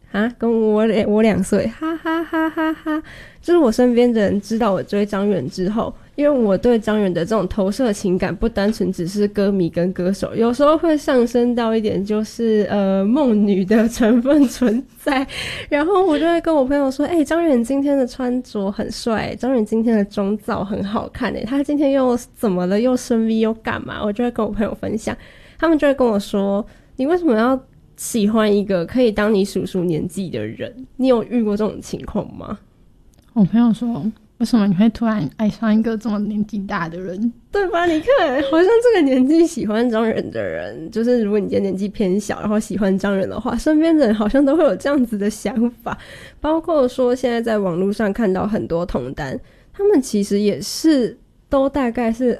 啊，跟我2岁，哈哈哈哈哈！就是我身边的人知道我追张远之后，因为我对张远的这种投射情感不单纯只是歌迷跟歌手，有时候会上升到一点就是梦女的成分存在。然后我就会跟我朋友说，张远今天的穿着很帅，张远今天的妆造很好看他今天又怎么了，又深 V 又干嘛？我就会跟我朋友分享，他们就会跟我说，你为什么要喜欢一个可以当你叔叔年纪的人？你有遇过这种情况吗？ 我朋友说，为什么你会突然爱上一个这么年纪大的人？ 对吧？你看，好像这个年纪喜欢张远的人，就是如果你今天年纪偏小，然后喜欢张远的话，身边的人好像都会有这样子的想法。包括说现在在网络上看到很多同单，他们其实也是都大概是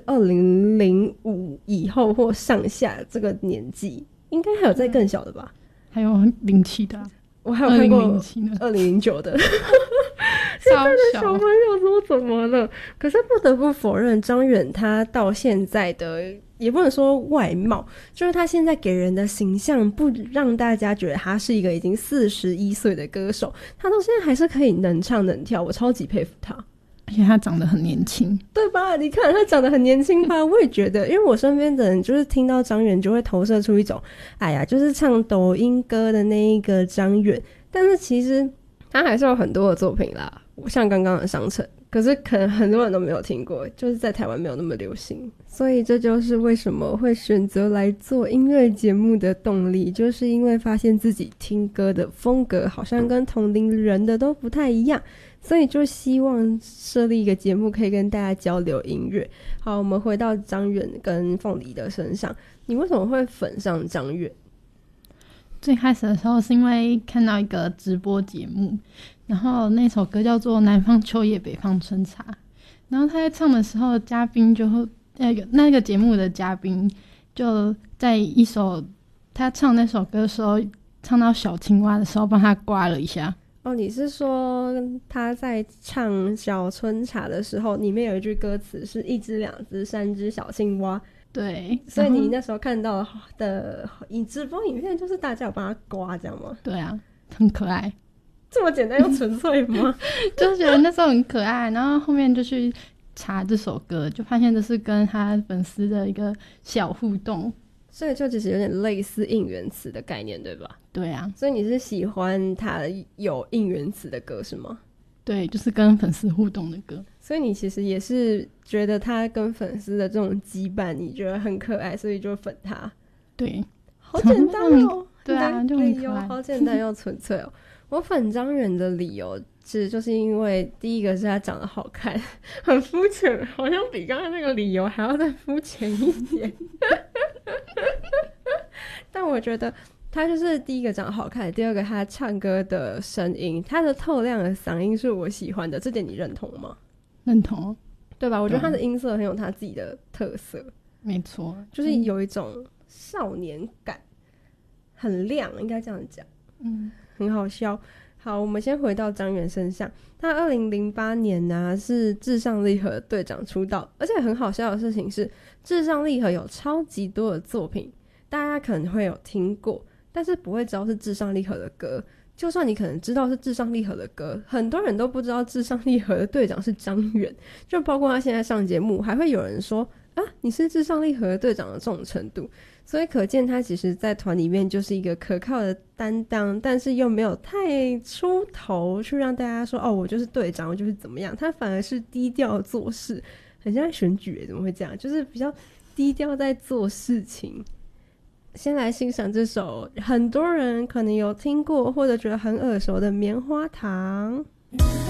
2005以后或上下这个年纪，应该还有再更小的吧？ 还有07的我还有看过 2009 的现在的小朋友说怎么了？可是不得不否认，张远他到现在的也不能说外貌，就是他现在给人的形象不让大家觉得他是一个已经41岁的歌手，他到现在还是可以能唱能跳，我超级佩服他。 而且他长得很年轻， 对吧？你看他长得很年轻吧？我也觉得，因为我身边的人就是听到张远就会投射出一种，哎呀，就是唱抖音歌的那一个张远。但是其实他还是有很多的作品啦，像刚刚的商城，可是可能很多人都没有听过，就是在台湾没有那么流行。所以这就是为什么会选择来做音乐节目的动力，就是因为发现自己听歌的风格好像跟同龄人的都不太一样，所以就希望设立一个节目可以跟大家交流音乐。好，我们回到张远跟凤梨的身上，你为什么会粉上张远？ 最开始的时候是因为看到一个直播节目，然后那首歌叫做《南方秋叶北方春茶》，然后他在唱的时候，嘉宾就那个节目的嘉宾就在一首他唱那首歌的时候，唱到小青蛙的时候帮他刮了一下。 哦，你是说他在唱小春茶的时候，里面有一句歌词是1只2只3只小青蛙？ 对， 所以你那时候看到的直播影片就是大家有帮他刮这样吗？ 对啊，很可爱。 这么简单又纯粹吗？ 就是觉得那时候很可爱，然后后面就去查这首歌，就发现这是跟他粉丝的一个小互动， 所以就其实有点类似应援词的概念，对吧？ 对啊。 所以你是喜欢他有应援词的歌是吗？ 对，就是跟粉丝互动的歌。 所以你其实也是觉得他跟粉丝的这种羁绊你觉得很可爱，所以就粉他。 对， 好简单哦。 对啊，就很可爱， 好简单又纯粹哦。我粉张远的理由其实就是因为第一个是他长得好看，很肤浅，好像比刚才那个理由还要再肤浅一点。但我觉得他就是第一个长得好看，第二个他唱歌的声音，他的透亮的嗓音是我喜欢的，这点你认同吗？ 认同， 对吧？我觉得他的音色很有他自己的特色， 没错， 就是有一种少年感，很亮，应该这样讲，很好笑。好，我们先回到张远身上，他2008年是至上励合队长出道，而且很好笑的事情是，至上励合有超级多的作品，大家可能会有听过，但是不会知道是至上励合的歌。就算你可能知道是至上励合的歌，很多人都不知道至上励合的队长是张远，就包括他现在上节目还会有人说啊，你是至上励合的队长的这种程度。所以可见他其实在团里面就是一个可靠的担当，但是又没有太出头去让大家说哦，我就是队长，我就是怎么样，他反而是低调做事，很像选举怎么会这样，就是比较低调在做事情。先来欣赏这首很多人可能有听过或者觉得很耳熟的棉花糖。